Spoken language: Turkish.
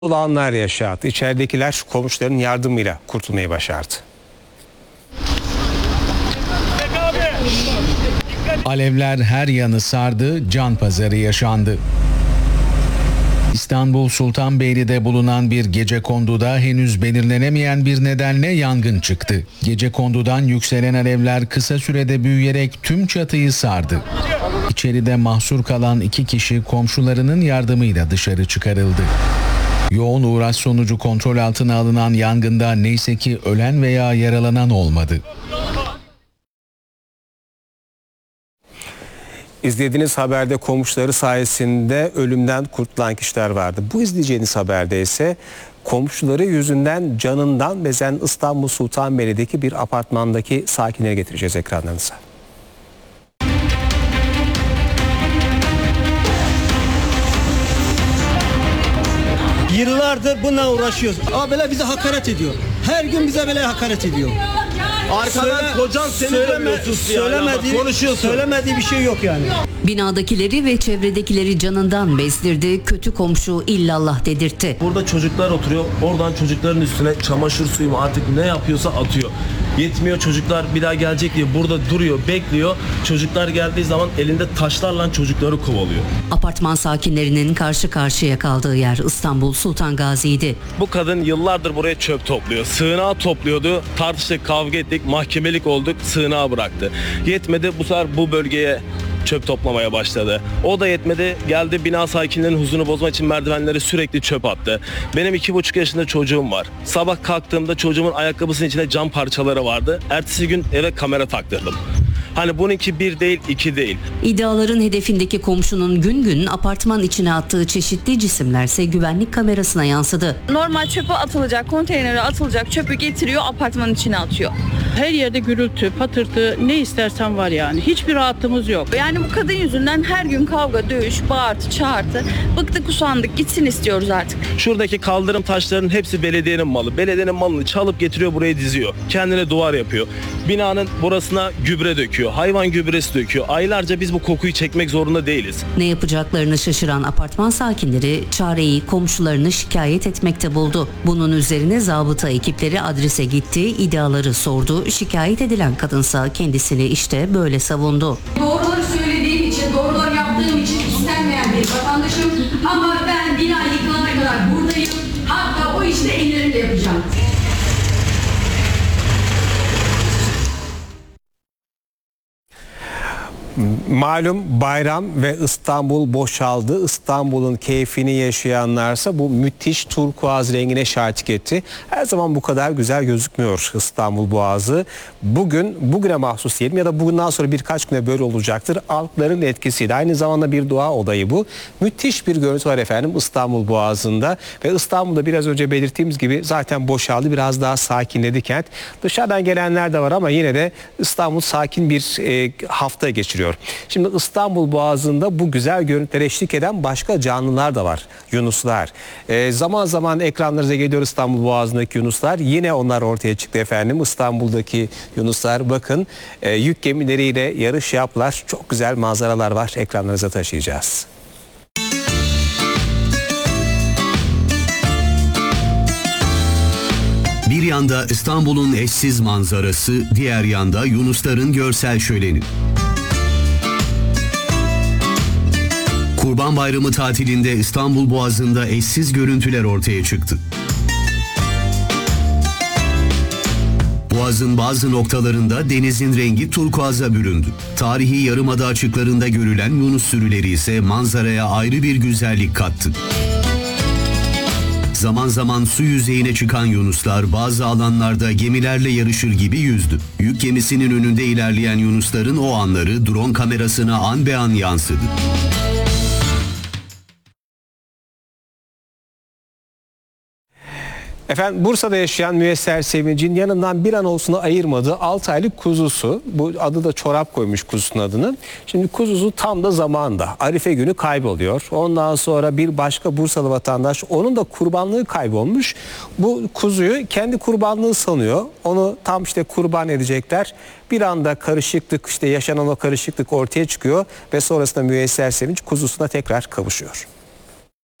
olanlar yaşadı. İçeridekiler komşuların yardımıyla kurtulmayı başardı. Alevler her yanı sardı, can pazarı yaşandı. İstanbul Sultanbeyli'de bulunan bir gecekonduda henüz belirlenemeyen bir nedenle yangın çıktı. Gecekondudan yükselen alevler kısa sürede büyüyerek tüm çatıyı sardı. İçeride mahsur kalan 2 kişi komşularının yardımıyla dışarı çıkarıldı. Yoğun uğraş sonucu kontrol altına alınan yangında neyse ki ölen veya yaralanan olmadı. İzlediğiniz haberde komşuları sayesinde ölümden kurtulan kişiler vardı. Bu izleyeceğiniz haberde ise komşuları yüzünden canından bezen İstanbul Sultanbeyli'deki bir apartmandaki sakinleri getireceğiz ekranlarınıza. Yıllardır bununla uğraşıyoruz. Abiler bize hakaret ediyor. Her gün bize böyle hakaret ediyor. Arkadan kocan seni dövüyorsun. Söylemediği bir şey yok yani. Binadakileri ve çevredekileri canından bezdirdi, kötü komşu illallah dedirtti. Burada çocuklar oturuyor. Oradan çocukların üstüne çamaşır suyu mu artık ne yapıyorsa atıyor. Yetmiyor, çocuklar bir daha gelecek diye burada duruyor, bekliyor. Çocuklar geldiği zaman elinde taşlarla çocukları kovalıyor. Apartman sakinlerinin karşı karşıya kaldığı yer İstanbul Sultan Gazi'ydi. Bu kadın yıllardır buraya çöp topluyor. Sığınağı topluyordu. Tartıştık, kavga ettik, mahkemelik olduk, sığınağı bıraktı. Yetmedi, bu sefer bu bölgeye çöp toplamaya başladı. O da yetmedi, geldi bina sakinlerinin huzurunu bozmak için merdivenlere sürekli çöp attı. Benim 2,5 yaşında çocuğum var. Sabah kalktığımda çocuğumun ayakkabısının içinde cam parçaları vardı. Ertesi gün eve kamera taktırdım. Hani bununki 1 değil 2 değil. İddiaların hedefindeki komşunun gün gün apartman içine attığı çeşitli cisimlerse güvenlik kamerasına yansıdı. Normal çöpe atılacak, konteynere atılacak çöpü getiriyor, apartmanın içine atıyor. Her yerde gürültü, patırtı, ne istersen var yani. Hiçbir rahatımız yok. Yani bu kadın yüzünden her gün kavga, dövüş, bağırtı, çağırtı. Bıktık, usandık, gitsin istiyoruz artık. Şuradaki kaldırım taşlarının hepsi belediyenin malı. Belediyenin malını çalıp getiriyor, buraya diziyor. Kendine duvar yapıyor. Binanın burasına gübre döküyor. Hayvan gübresi döküyor. Aylarca biz bu kokuyu çekmek zorunda değiliz. Ne yapacaklarını şaşıran apartman sakinleri çareyi komşularını şikayet etmekte buldu. Bunun üzerine zabıta ekipleri adrese gitti, iddiaları sordu. Şikayet edilen kadınsa kendisini işte böyle savundu. Doğruları söylediğim için, doğruları yaptığım için istenmeyen bir vatandaşım ama ben bina yıkılana kadar buradayım. Hatta o işte ellerimle yapacağım. Malum bayram ve İstanbul boşaldı. İstanbul'un keyfini yaşayanlarsa bu müthiş turkuaz rengine şahitlik etti. Her zaman bu kadar güzel gözükmüyor İstanbul Boğazı. Bugüne mahsus diyelim ya da bugünden sonra birkaç güne böyle olacaktır. Alpların etkisiyle aynı zamanda bir doğa olayı bu. Müthiş bir görüntü var efendim İstanbul Boğazı'nda ve İstanbul'da biraz önce belirttiğimiz gibi zaten boşaldı. Biraz daha sakinledi kent. Dışarıdan gelenler de var ama yine de İstanbul sakin bir hafta geçiriyor. Şimdi İstanbul Boğazı'nda bu güzel görüntülere eşlik eden başka canlılar da var. Yunuslar. Zaman zaman ekranlarınıza geliyor İstanbul Boğazı'ndaki yunuslar. Yine onlar ortaya çıktı efendim. İstanbul'daki yunuslar bakın yük gemileriyle yarış yaptılar. Çok güzel manzaralar var. Ekranlarınıza taşıyacağız. Bir yanda İstanbul'un eşsiz manzarası, diğer yanda yunusların görsel şöleni. Kurban Bayramı tatilinde İstanbul Boğazı'nda eşsiz görüntüler ortaya çıktı. Boğazın bazı noktalarında denizin rengi turkuaza büründü. Tarihi yarımada açıklarında görülen yunus sürüleri ise manzaraya ayrı bir güzellik kattı. Zaman zaman su yüzeyine çıkan yunuslar bazı alanlarda gemilerle yarışır gibi yüzdü. Yük gemisinin önünde ilerleyen yunusların o anları drone kamerasına an be an yansıdı. Efendim Bursa'da yaşayan Müyesser Sevinç'in yanından bir an olsun ayırmadığı 6 aylık kuzusu. Bu adı da çorap koymuş kuzusunun adını. Şimdi kuzusu tam da zamanında Arife günü kayboluyor. Ondan sonra bir başka Bursalı vatandaş onun da kurbanlığı kaybolmuş. Bu kuzuyu kendi kurbanlığı sanıyor. Onu tam işte kurban edecekler. Bir anda karışıklık yaşanan o karışıklık ortaya çıkıyor ve sonrasında Müyesser Sevinç kuzusuna tekrar kavuşuyor.